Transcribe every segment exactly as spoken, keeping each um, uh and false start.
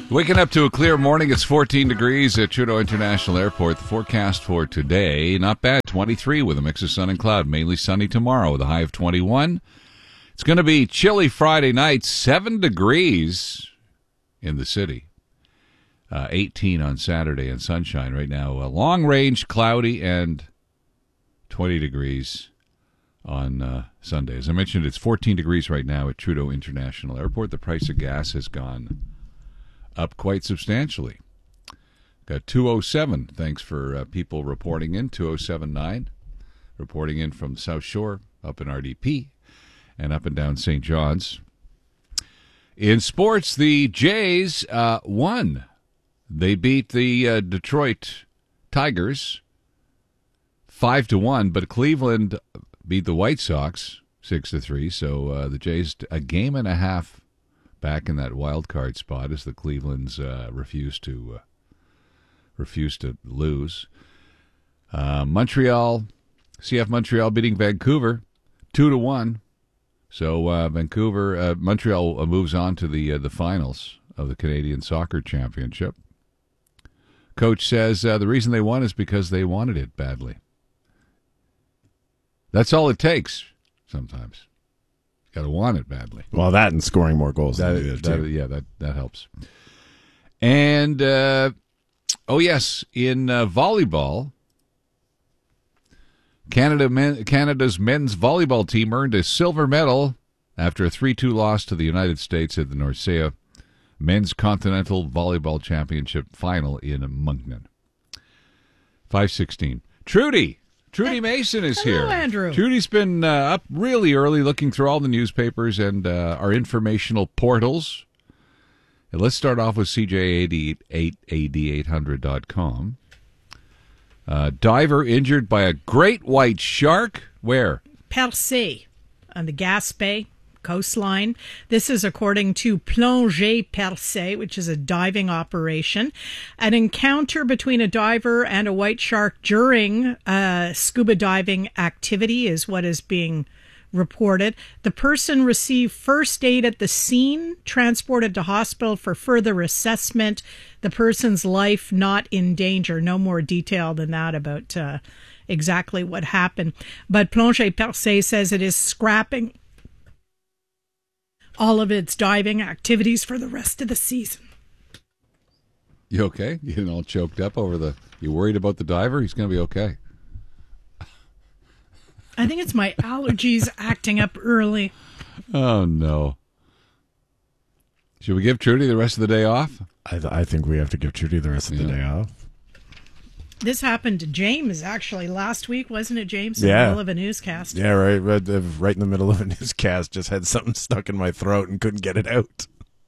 Waking up to a clear morning. It's fourteen degrees at Trudeau International Airport. The forecast for today, not bad, twenty-three with a mix of sun and cloud. Mainly sunny tomorrow with a high of twenty-one. It's going to be chilly Friday night, seven degrees in the city. Uh, eighteen on Saturday and sunshine right now. Uh, long range, cloudy, and twenty degrees on uh, Sunday. As I mentioned, it's fourteen degrees right now at Trudeau International Airport. The price of gas has gone up quite substantially. Got two oh seven. Thanks for uh, people reporting in. two oh seven nine. Reporting in from South Shore, up in R D P, and up and down Saint John's. In sports, the Jays uh, won. They beat the uh, Detroit Tigers five to one, but Cleveland beat the White Sox six to three. So uh, the Jays a game and a half back in that wild card spot as the Clevelands uh, refuse to uh, refuse to lose. Uh, Montreal, C F Montreal beating Vancouver two to one. So uh, Vancouver, uh, Montreal uh, moves on to the uh, the finals of the Canadian Soccer Championship. Coach says uh, the reason they won is because they wanted it badly. That's all it takes. Sometimes, got to want it badly. Well, that and scoring more goals. That, than they did, that, too. yeah, that that helps. And uh, oh yes, in uh, volleyball, Canada men, Canada's men's volleyball team earned a silver medal after a three two loss to the United States at the Norcia Men's Continental Volleyball Championship final in Moncton. five sixteen. Trudy. Trudy Mason is Hello, here. Andrew. Trudy's been uh, up really early looking through all the newspapers and uh, our informational portals. And let's start off with C J eighty-eight A D eight hundred dot com. Uh, diver injured by a great white shark. Where? Percé, on the Gaspé coastline. This is according to Plongée Percé, which is a diving operation. An encounter between a diver and a white shark during a scuba diving activity is what is being reported. The person received first aid at the scene, transported to hospital for further assessment. The person's life not in danger. No more detail than that about uh, exactly what happened. But Plongée Percé says it is scrapping all of its diving activities for the rest of the season. You okay? You getting all choked up over the... You worried about the diver? He's going to be okay. I think it's my allergies acting up early. Oh, no. Should we give Trudy the rest of the day off? I, th- I think we have to give Trudy the rest of the Yeah. day off. This happened to James, actually, last week, wasn't it, James? In Yeah. the middle of a newscast. Yeah, right, right. uh, Right in the middle of a newscast, just had something stuck in my throat and couldn't get it out.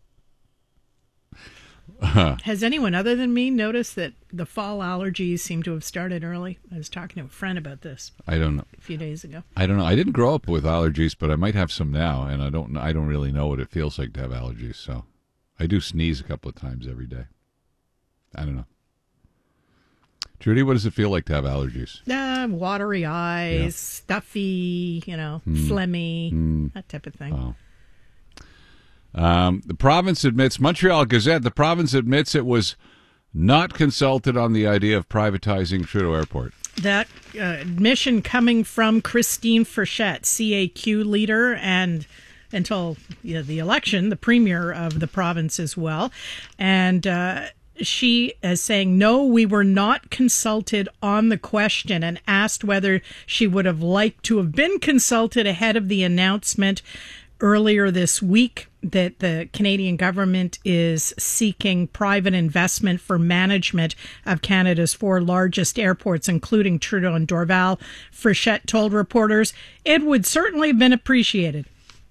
Has anyone other than me noticed that the fall allergies seem to have started early? I was talking to a friend about this I don't know. a few days ago. I don't know. I didn't grow up with allergies, but I might have some now, and I don't. I don't really know what it feels like to have allergies. So, I do sneeze a couple of times every day. I don't know. Trudy, what does it feel like to have allergies? Uh, watery eyes, Yeah. stuffy, you know, Mm. phlegmy, Mm. that type of thing. Oh. Um, the province admits, Montreal Gazette, the province admits it was not consulted on the idea of privatizing Trudeau Airport. That uh, admission coming from Christine Frechette, C A Q leader, and until you know, the election, the premier of the province as well. And uh, she is saying, no, we were not consulted on the question, and asked whether she would have liked to have been consulted ahead of the announcement earlier this week that the Canadian government is seeking private investment for management of Canada's four largest airports, including Trudeau and Dorval. Frechette told reporters it would certainly have been appreciated.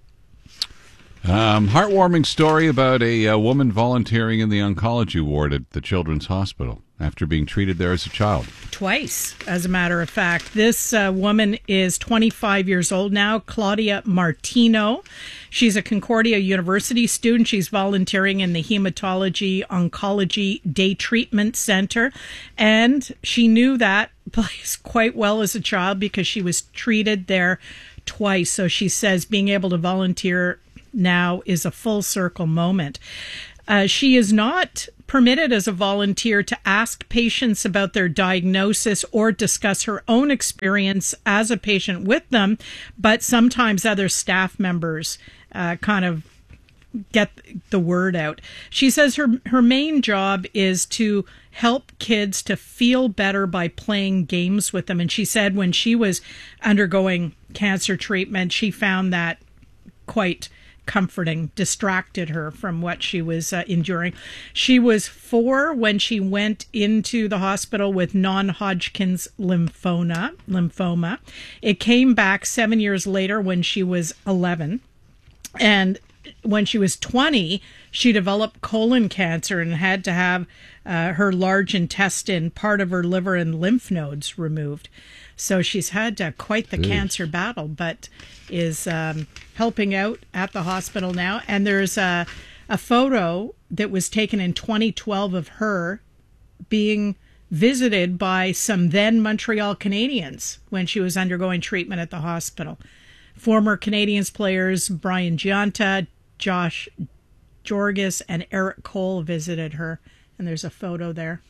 Um, heartwarming story about a, a woman volunteering in the oncology ward at the Children's Hospital after being treated there as a child. Twice, as a matter of fact. This uh, woman is twenty-five years old now, Claudia Martino. She's a Concordia University student. She's volunteering in the Hematology Oncology Day Treatment Center. And she knew that place quite well as a child because she was treated there twice. So she says being able to volunteer now is a full circle moment. Uh, she is not permitted as a volunteer to ask patients about their diagnosis or discuss her own experience as a patient with them, but sometimes other staff members uh, kind of get the word out. She says her her main job is to help kids to feel better by playing games with them. And she said when she was undergoing cancer treatment, she found that quite comforting, distracted her from what she was uh, enduring. She was four when she went into the hospital with non-Hodgkin's lymphoma. Lymphoma. It came back seven years later when she was eleven. And when she was twenty, she developed colon cancer and had to have uh, her large intestine, part of her liver, and lymph nodes removed. So she's had uh, quite the Jeez. cancer battle, but is um, helping out at the hospital now. And there's a, a photo that was taken in twenty twelve of her being visited by some then Montreal Canadiens when she was undergoing treatment at the hospital. Former Canadiens players Brian Giunta, Josh Jorgis, and Eric Cole visited her, and there's a photo there.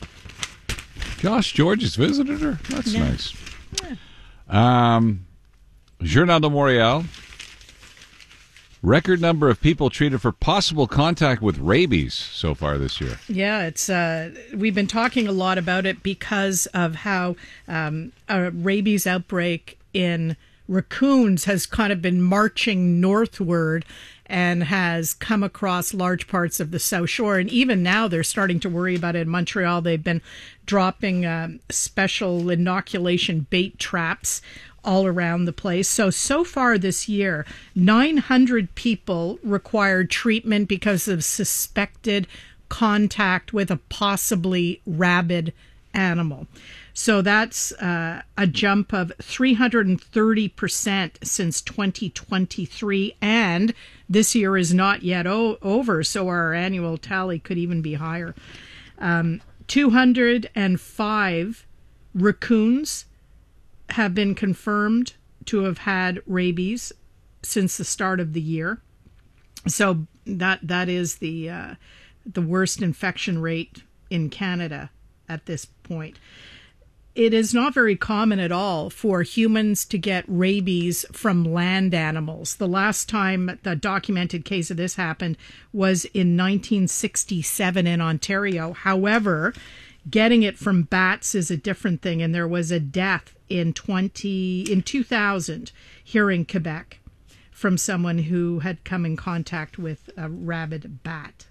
Josh Jorgis visited her? That's yeah. nice. Yeah. Um, Journal de Montréal. Record number of people treated for possible contact with rabies so far this year. Yeah, it's uh, we've been talking a lot about it because of how um, a rabies outbreak in raccoons has kind of been marching northward and has come across large parts of the South Shore. And even now they're starting to worry about it in Montreal. They've been dropping um, special inoculation bait traps all around the place. So, so far this year, nine hundred people required treatment because of suspected contact with a possibly rabid animal. So that's uh, a jump of three hundred thirty percent since twenty twenty-three, and this year is not yet o- over, so our annual tally could even be higher. Um, two hundred five raccoons have been confirmed to have had rabies since the start of the year. So that that is the uh, the worst infection rate in Canada at this point. It is not very common at all for humans to get rabies from land animals. The last time the documented case of this happened was in nineteen sixty-seven in Ontario. However, getting it from bats is a different thing, and there was a death in twenty in two thousand here in Quebec from someone who had come in contact with a rabid bat.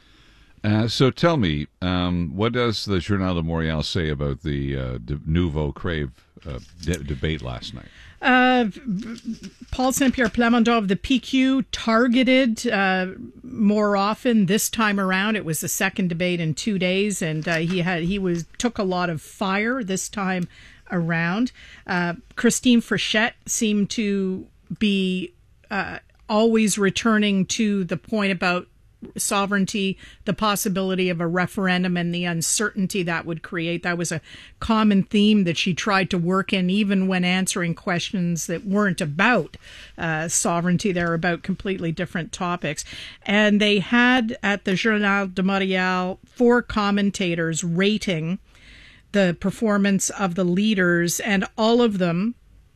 Uh, so tell me, um, what does the Journal de Montréal say about the uh, de Nouveau Crave uh, de- debate last night? Uh, Paul Saint-Pierre Plamondon of the P Q targeted uh, more often this time around. It was the second debate in two days, and uh, he had he was took a lot of fire this time around. Uh, Christine Frechette seemed to be uh, always returning to the point about sovereignty, the possibility of a referendum, and the uncertainty that would create. That was a common theme that she tried to work in, even when answering questions that weren't about uh, sovereignty. They're about completely different topics. And they had at the Journal de Montréal four commentators rating the performance of the leaders, and all of them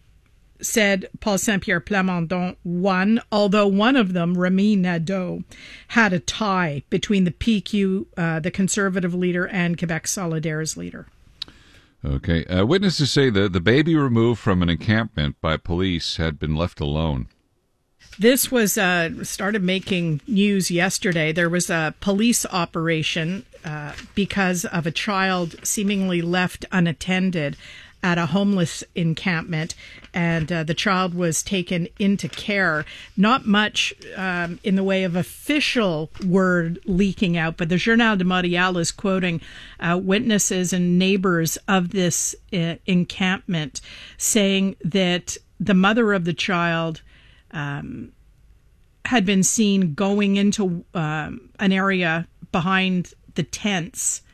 said Paul Saint-Pierre Plamondon won, although one of them, Remy Nadeau, had a tie between the P Q, uh, the Conservative leader, and Quebec Solidaire's leader. Okay. Uh, witnesses say that the baby removed from an encampment by police had been left alone. This was uh, started making news yesterday. There was a police operation uh, because of a child seemingly left unattended at a homeless encampment, and uh, the child was taken into care. Not much um, in the way of official word leaking out, but the Journal de Montréal is quoting uh, witnesses and neighbors of this uh, encampment saying that the mother of the child um, had been seen going into um, an area behind the tents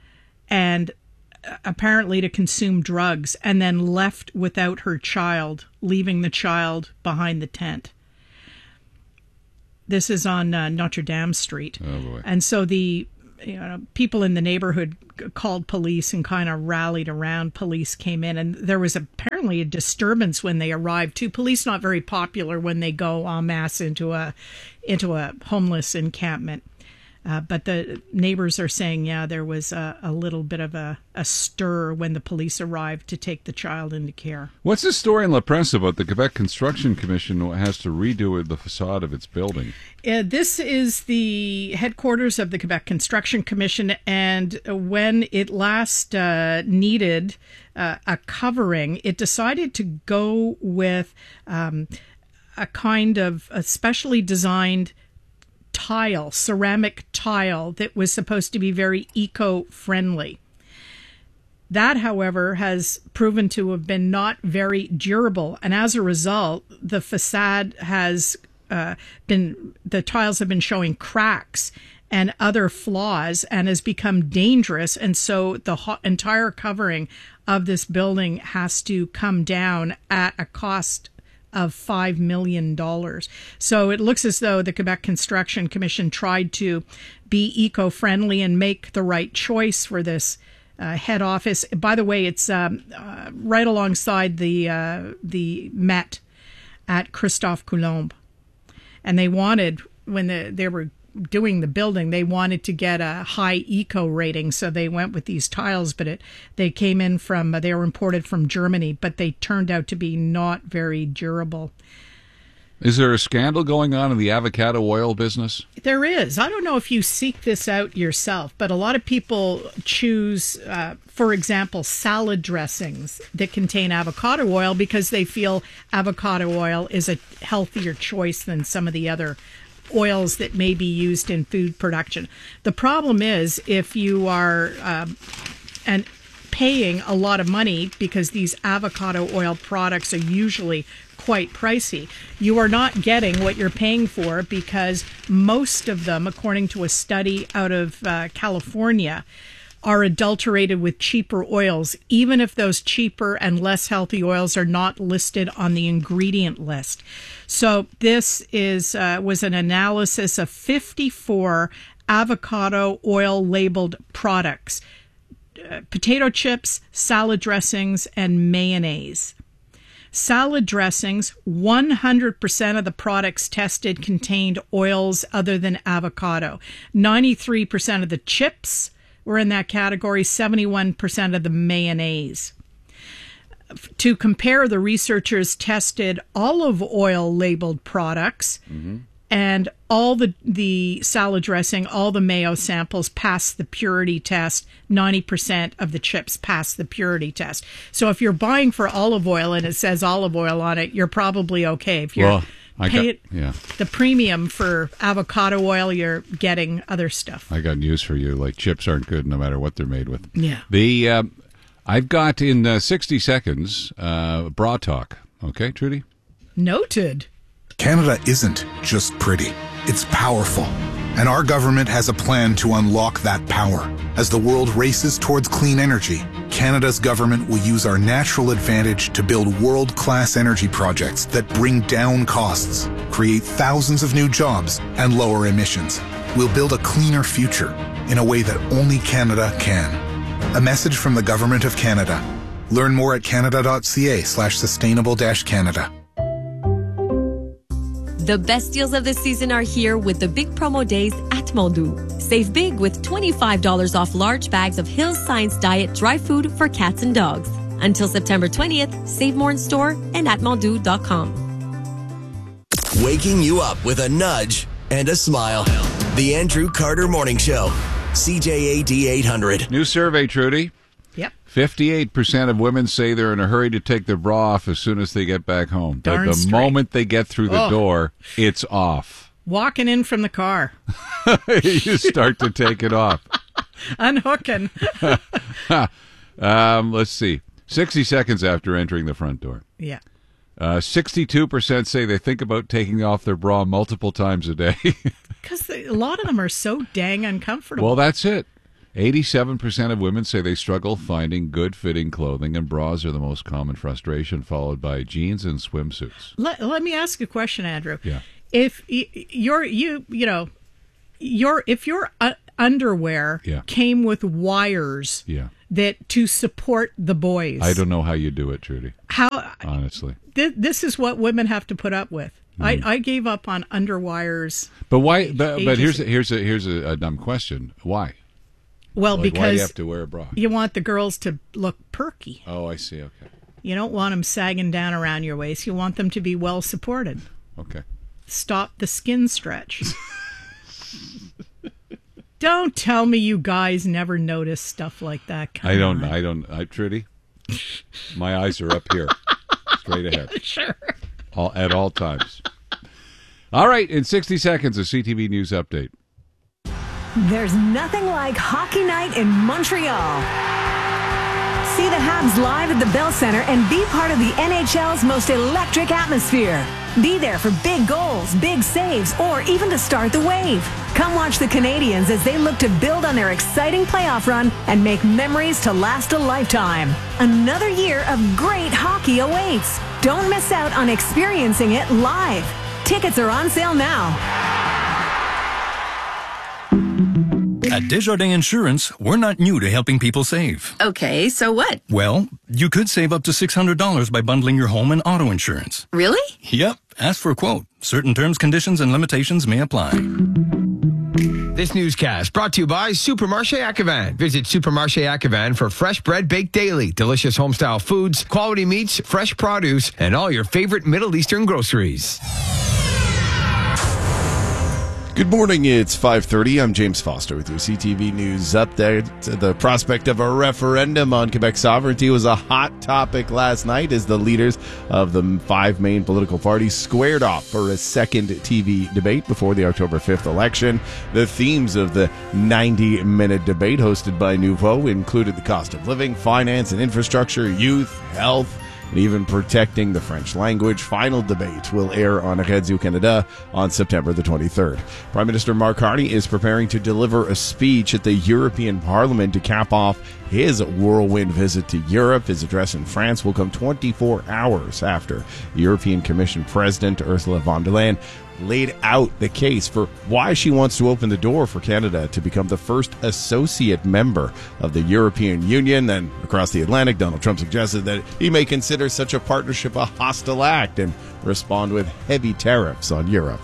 and apparently to consume drugs, and then left without her child, leaving the child behind the tent. This is on uh, Notre Dame Street. Oh, boy. And so the you know, people in the neighborhood called police and kind of rallied around. Police came in, and there was apparently a disturbance when they arrived too. Police not very popular when they go en masse into a into a homeless encampment. Uh, but the neighbors are saying, yeah, there was a, a little bit of a, a stir when the police arrived to take the child into care. What's the story in La Presse about the Quebec Construction Commission has to redo the facade of its building? Uh, this is the headquarters of the Quebec Construction Commission, and when it last uh, needed uh, a covering, it decided to go with um, a kind of a specially designed tile, ceramic tile that was supposed to be very eco-friendly. That, however, has proven to have been not very durable, and as a result, the facade has uh, been, the tiles have been showing cracks and other flaws and has become dangerous, and so the ho- entire covering of this building has to come down at a cost of five million dollars. So it looks as though the Quebec Construction Commission tried to be eco-friendly and make the right choice for this uh, head office. By the way, it's um, uh, right alongside the uh, the Met at Christophe Colomb. And they wanted, when the, they were doing the building, they wanted to get a high eco rating, so they went with these tiles, but it they came in from they were imported from Germany, but they turned out to be not very durable. Is there a scandal going on in the avocado oil business? There is. I don't know if you seek this out yourself, but a lot of people choose, uh, for example, salad dressings that contain avocado oil because they feel avocado oil is a healthier choice than some of the other oils that may be used in food production. The problem is if you are um, and paying a lot of money, because these avocado oil products are usually quite pricey, you are not getting what you're paying for, because most of them, according to a study out of uh, California, are adulterated with cheaper oils, even if those cheaper and less healthy oils are not listed on the ingredient list. So this is uh, was an analysis of fifty-four avocado oil labeled products: uh, potato chips, salad dressings, and mayonnaise. Salad dressings, one hundred percent of the products tested contained oils other than avocado. ninety-three percent of the chips were in that category, seventy-one percent of the mayonnaise. To compare, the researchers tested olive oil labeled products, mm-hmm. and all the, the salad dressing, all the mayo samples passed the purity test. ninety percent of the chips passed the purity test. So if you're buying for olive oil and it says olive oil on it, you're probably okay. If you're well, I pay got, it, yeah. the premium for avocado oil, you're getting other stuff. I got news for you. Like, chips aren't good no matter what they're made with. Yeah. The uh, I've got in uh, sixty seconds uh, bra talk. Okay, Trudy? Noted. Canada isn't just pretty. It's powerful. And our government has a plan to unlock that power. As the world races towards clean energy, Canada's government will use our natural advantage to build world-class energy projects that bring down costs, create thousands of new jobs, and lower emissions. We'll build a cleaner future in a way that only Canada can. A message from the Government of Canada. Learn more at canada.ca slash sustainable dash Canada. The best deals of the season are here with the big promo days at Mondu. Save big with twenty-five dollars off large bags of Hill's Science Diet dry food for cats and dogs. Until September twentieth, save more in store and at mondu dot com. Waking you up with a nudge and a smile. The Andrew Carter Morning Show. C J A D eight hundred. New survey, Trudy. Yep. fifty-eight percent of women say they're in a hurry to take their bra off as soon as they get back home. Darn Like the straight. moment they get through the Oh. door, it's off. Walking in from the car, You start to take it off. unhooking. Um, let's see. sixty seconds after entering the front door. Yeah. Uh, sixty-two percent say they think about taking off their bra multiple times a day. Because a lot of them are so dang uncomfortable. Well, that's it. eighty-seven percent of women say they struggle finding good-fitting clothing, and bras are the most common frustration, followed by jeans and swimsuits. Let, let me ask you a question, Andrew. Yeah. if your you you know your if your uh, underwear yeah. came with wires yeah. that to support the boys. I don't know how you do it, Trudy. How honestly, th- this is what women have to put up with. Mm. I, I gave up on underwires. But why? But, but here's a, here's a here's a, a dumb question. Why? Well, like, because why do you have to wear a bra? You want the girls to look perky. Oh, I see. Okay. You don't want them sagging down around your waist. You want them to be well supported. Okay. Stop the skin stretch. Don't tell me you guys never notice stuff like that. Come I don't. on. I don't. I Trudy. My eyes are up here, straight ahead. Sure. All, at all times. All right. In sixty seconds, a C T V News update. There's nothing like hockey night in Montreal. See the Habs live at the Bell Center and be part of the N H L's most electric atmosphere. Be there for big goals, big saves, or even to start the wave. Come watch the Canadians as they look to build on their exciting playoff run and make memories to last a lifetime. Another year of great hockey awaits. Don't miss out on experiencing it live. Tickets are on sale now. At Desjardins Insurance, we're not new to helping people save. Okay, so what? Well, you could save up to six hundred dollars by bundling your home and auto insurance. Really? Yep. Ask for a quote. Certain terms, conditions, and limitations may apply. This newscast brought to you by Supermarché Acquevin. Visit Supermarché Acquevin for fresh bread baked daily, delicious homestyle foods, quality meats, fresh produce, and all your favorite Middle Eastern groceries. Good morning, it's five thirty. I'm James Foster with your C T V News update. The prospect of a referendum on Quebec sovereignty was a hot topic last night as the leaders of the five main political parties squared off for a second T V debate before the October fifth election. The themes of the ninety-minute debate hosted by Nouveau included the cost of living, finance and infrastructure, youth, health, and even protecting the French language. Final debate will air on Radio Canada on September the twenty-third. Prime Minister Mark Carney is preparing to deliver a speech at the European Parliament to cap off his whirlwind visit to Europe. His address in France will come twenty-four hours after the European Commission President Ursula von der Leyen laid out the case for why she wants to open the door for Canada to become the first associate member of the European Union. Then, across the Atlantic, Donald Trump suggested that he may consider such a partnership a hostile act and respond with heavy tariffs on Europe.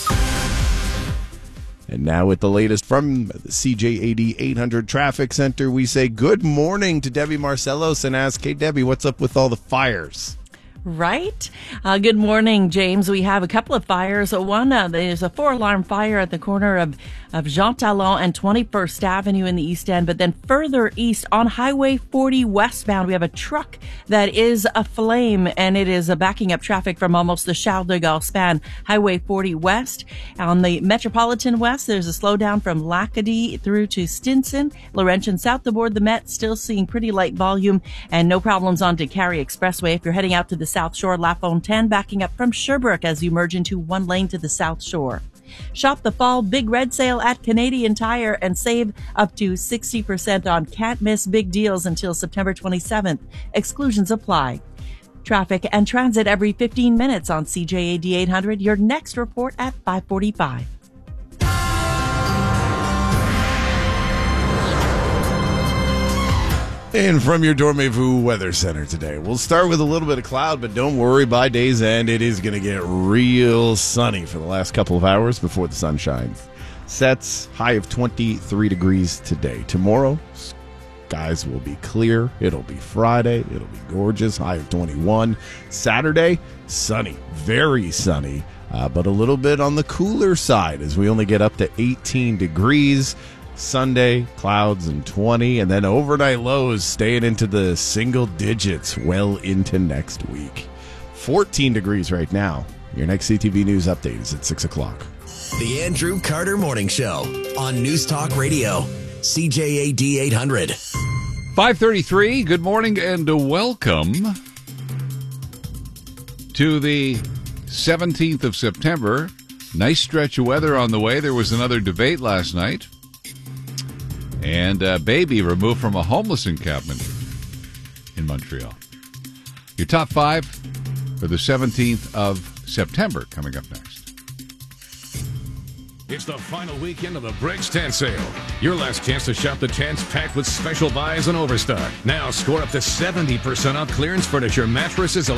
And now with the latest from the C J A D eight hundred Traffic Center, we say good morning to Debbie Marcellos and ask, hey, Debbie, what's up with all the fires? Right. Uh, good morning, James. We have a couple of fires. One, uh, there's a four-alarm fire at the corner of, of Jean Talon and twenty-first Avenue in the East End. But then further east on Highway forty westbound, we have a truck that is aflame, and it is uh, backing up traffic from almost the Charles de Gaulle span, Highway forty west. On the Metropolitan West, there's a slowdown from Lacadie through to Stinson. Laurentian south aboard the Met, still seeing pretty light volume, and no problems on DeCarry Expressway. If you're heading out to the South Shore, La Fontaine backing up from Sherbrooke as you merge into one lane to the South Shore. Shop the fall Big Red Sale at Canadian Tire and save up to sixty percent on can't miss big deals until September twenty-seventh. Exclusions apply. Traffic and transit every fifteen minutes on C J A D eight hundred. Your next report at five forty-five. And from your Dormez-vous Weather Center today, we'll start with a little bit of cloud, but don't worry, by day's end, it is going to get real sunny for the last couple of hours before the sun shines. Sets, high of twenty-three degrees today. Tomorrow, skies will be clear. It'll be Friday. It'll be gorgeous, high of twenty-one. Saturday, sunny, very sunny, uh, but a little bit on the cooler side as we only get up to eighteen degrees. Sunday, clouds and twenty, and then overnight lows staying into the single digits well into next week. fourteen degrees right now. Your next C T V News update is at six o'clock. The Andrew Carter Morning Show on News Talk Radio, C J A D eight hundred. five thirty-three, good morning and welcome to the seventeenth of September. Nice stretch of weather on the way. There was another debate last night. And a baby removed from a homeless encampment in Montreal. Your top five for the seventeenth of September coming up next. It's the final weekend of the Bricks Tent Sale. Your last chance to shop the tents packed with special buys and overstock. Now score up to seventy percent off clearance furniture, mattresses,